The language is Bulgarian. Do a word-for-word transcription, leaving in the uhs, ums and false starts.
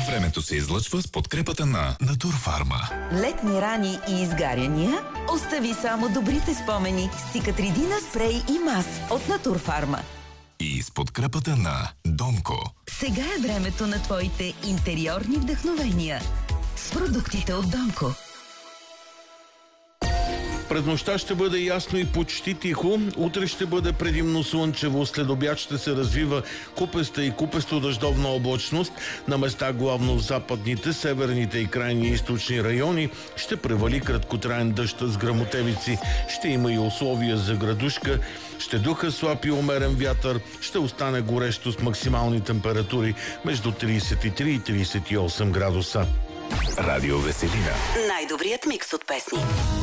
Времето се излъчва с подкрепата на Натурфарма. Летни рани и изгаряния? Остави само добрите спомени с Цикатридина спрей и мас от Натурфарма. И с подкрепата на Донко. Сега е времето на твоите интериорни вдъхновения с продуктите от Донко. През нощта ще бъде ясно и почти тихо. Утре ще бъде предимно слънчево. След обяд ще се развива купеста и купесто дъждовна облачност. На места главно в западните, северните и крайни източни райони ще превали краткотраен дъжд с гръмотевици. Ще има и условия за градушка. Ще духа слаб и умерен вятър. Ще остане горещо с максимални температури между тридесет и три и тридесет и осем градуса. Радио Веселина. Най-добрият микс от песни.